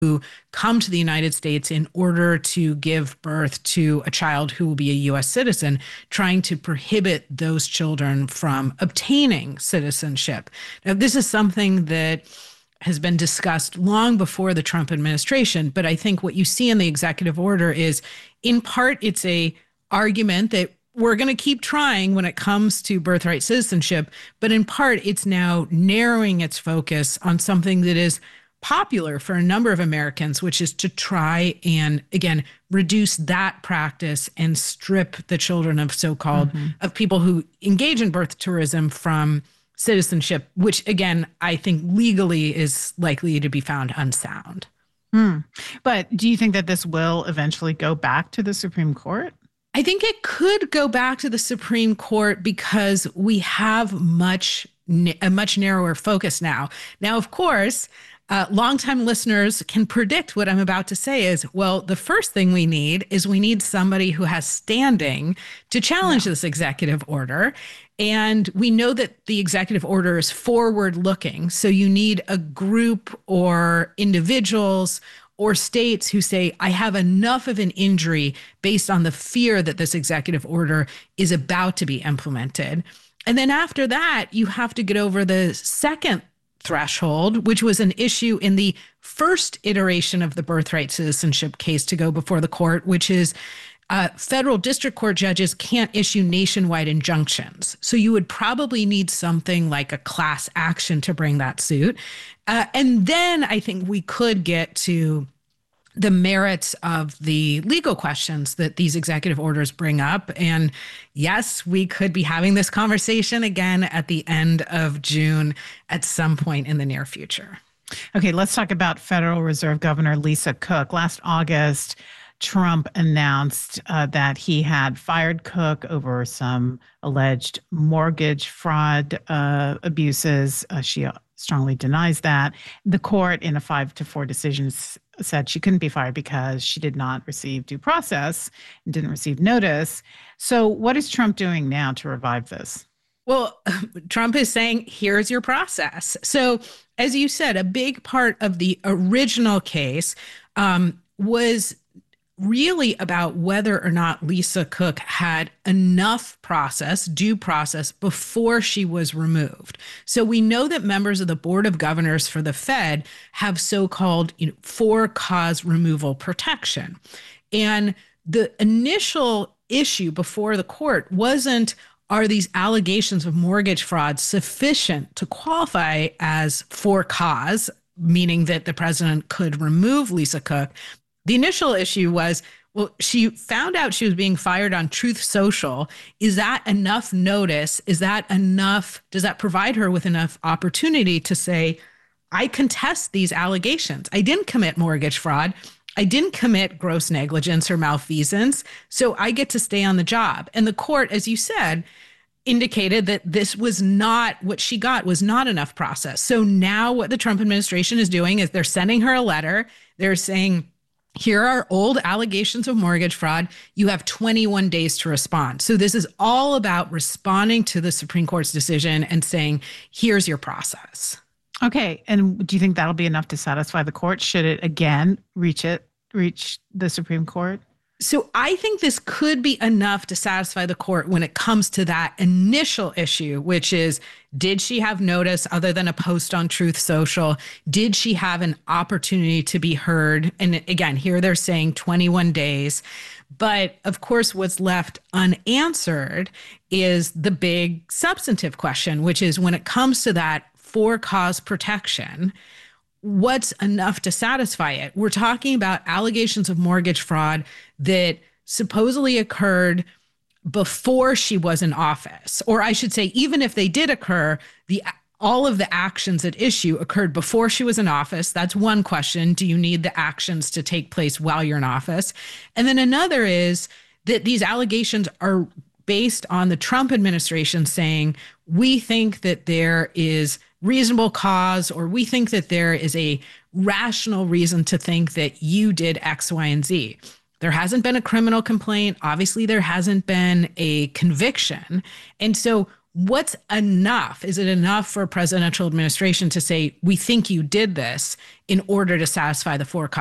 who come to the United States in order to give birth to a child who will be a U.S. citizen, trying to prohibit those children from obtaining citizenship. Now, this is something that has been discussed long before the Trump administration, but I think what you see in the executive order is, in part, it's a argument that we're going to keep trying when it comes to birthright citizenship, but in part, it's now narrowing its focus on something that is popular for a number of Americans, which is to try and, again, reduce that practice and strip the children of of people who engage in birth tourism from citizenship, which, again, I think legally is likely to be found unsound. But do you think that this will eventually go back to the Supreme Court? I think it could go back to the Supreme Court because we have a much narrower focus now. Now, of course, longtime listeners can predict what I'm about to say is, well, the first thing we need somebody who has standing to challenge this executive order. And we know that the executive order is forward-looking. So you need a group or individuals or states who say, I have enough of an injury based on the fear that this executive order is about to be implemented. And then after that, you have to get over the second threshold, which was an issue in the first iteration of the birthright citizenship case to go before the court, which is federal district court judges can't issue nationwide injunctions. So you would probably need something like a class action to bring that suit. And then I think we could get to the merits of the legal questions that these executive orders bring up. And yes, we could be having this conversation again at the end of June at some point in the near future. Okay, let's talk about Federal Reserve Governor Lisa Cook. Last August, Trump announced that he had fired Cook over some alleged mortgage fraud abuses. She strongly denies that. The court, in a 5-4 decision, said she couldn't be fired because she did not receive due process and didn't receive notice. So what is Trump doing now to revive this? Well, Trump is saying, here's your process. So as you said, a big part of the original case was really about whether or not Lisa Cook had enough process, due process, before she was removed. So we know that members of the Board of Governors for the Fed have so-called for-cause removal protection. And the initial issue before the court wasn't, are these allegations of mortgage fraud sufficient to qualify as for cause, meaning that the president could remove Lisa Cook? The initial issue was, well, she found out she was being fired on Truth Social. Is that enough notice? Is that enough? Does that provide her with enough opportunity to say, I contest these allegations. I didn't commit mortgage fraud. I didn't commit gross negligence or malfeasance. So I get to stay on the job. And the court, as you said, indicated that this was not, what she got was not enough process. So now what the Trump administration is doing is they're sending her a letter. They're saying, here are old allegations of mortgage fraud. You have 21 days to respond. So this is all about responding to the Supreme Court's decision and saying, here's your process. Okay. And do you think that'll be enough to satisfy the court? Should it again reach the Supreme Court? So I think this could be enough to satisfy the court when it comes to that initial issue, which is, did she have notice other than a post on Truth Social? Did she have an opportunity to be heard? And again, here they're saying 21 days. But of course, what's left unanswered is the big substantive question, which is when it comes to that for cause protection, what's enough to satisfy it? We're talking about allegations of mortgage fraud that supposedly occurred before she was in office. Or I should say, even if they did occur, all of the actions at issue occurred before she was in office. That's one question. Do you need the actions to take place while you're in office? And then another is that these allegations are based on the Trump administration saying, we think that there is reasonable cause, or we think that there is a rational reason to think that you did X, Y, and Z. There hasn't been a criminal complaint. Obviously, there hasn't been a conviction. And so what's enough? Is it enough for a presidential administration to say, we think you did this in order to satisfy the four